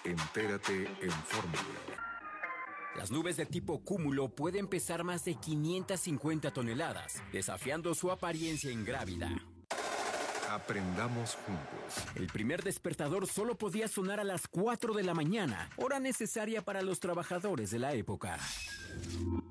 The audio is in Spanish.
Entérate en Fórmula. Las nubes de tipo cúmulo pueden pesar más de 550 toneladas, desafiando su apariencia ingrávida. Aprendamos juntos. El primer despertador solo podía sonar a las 4 de la mañana, hora necesaria para los trabajadores de la época.